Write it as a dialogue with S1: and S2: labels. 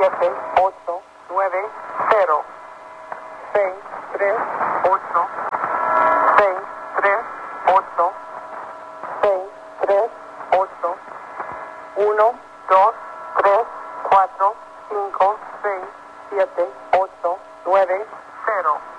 S1: 7, 8, 9, 0. 6, 3, 8. 6, 3, 8. 6, 3, 8. 1, 2, 3, 4, 5, 6, 7, 8, 9, 0.